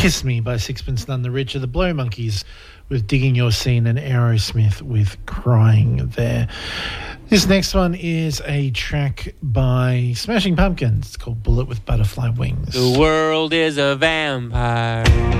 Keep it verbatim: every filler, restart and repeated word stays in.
Kiss Me by Sixpence None the Richer. The Blow Monkeys with Digging Your Scene, and Aerosmith with Crying there. This next one is a track by Smashing Pumpkins. It's called Bullet with Butterfly Wings. The world is a vampire.